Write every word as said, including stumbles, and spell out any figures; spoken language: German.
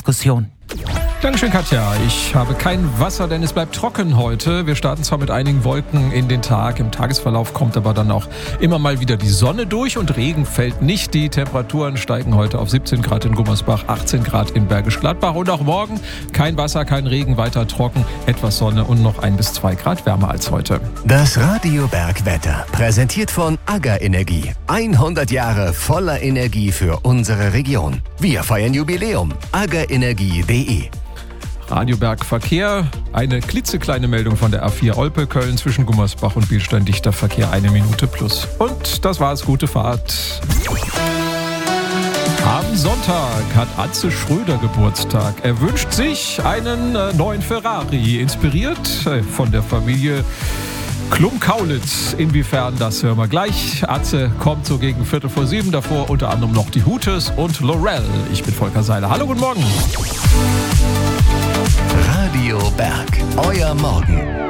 Diskussion. Dankeschön, Katja. Ich habe kein Wasser, denn es bleibt trocken heute. Wir starten zwar mit einigen Wolken in den Tag. Im Tagesverlauf kommt aber dann auch immer mal wieder die Sonne durch und Regen fällt nicht. Die Temperaturen steigen heute auf siebzehn Grad in Gummersbach, achtzehn Grad in Bergisch Gladbach. Und auch morgen kein Wasser, kein Regen, weiter trocken, etwas Sonne und noch ein bis zwei Grad wärmer als heute. Das Radio Bergwetter, präsentiert von AGA Energie. hundert Jahre voller Energie für unsere Region. Wir feiern Jubiläum. agaenergie punkt de. Radioberg Verkehr, eine klitzekleine Meldung von der A vier Olpe, Köln zwischen Gummersbach und Bilstein, dichter Verkehr, eine Minute plus. Und das war's, gute Fahrt. Am Sonntag hat Atze Schröder Geburtstag. Er wünscht sich einen äh, neuen Ferrari, inspiriert äh, von der Familie Klum-Kaulitz. Inwiefern, das hören wir gleich. Atze kommt so gegen Viertel vor sieben, davor unter anderem noch die Hutes und Lorel. Ich bin Volker Seiler. Hallo, guten Morgen. Radio Berg, euer Morgen.